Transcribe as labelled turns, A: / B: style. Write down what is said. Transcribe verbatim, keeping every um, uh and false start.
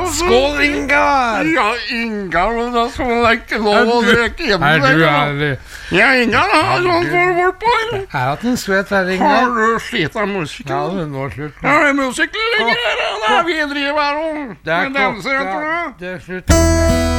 A: Skål, Ingar!
B: Ja, Ingar, men da skal man ikke lov å drikke hjemme.
A: Er du ærlig?
B: Ja, Ingar, har sånn for bort på her.
A: Jeg har hatt en skvett her, Ingar.
B: Har du slitt av musikk?
A: Ja, det er nå slutt.
B: Ja, det er musikk lenger her, da. Vi driver her og
A: Det er
B: danser,
A: klokka.
B: tror du?
A: Det er slutt.